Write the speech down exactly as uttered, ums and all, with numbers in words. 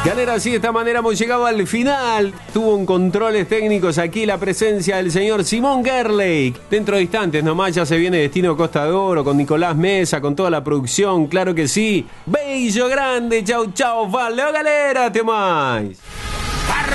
Galera, así de esta manera hemos llegado al final. Tuvo un controles técnicos aquí la presencia del señor Simón Gerlach. Dentro de instantes nomás ya se viene Destino Costa de Oro con Nicolás Mesa, con toda la producción, claro que sí. Bello grande, chau chau, valeu galera, até mais.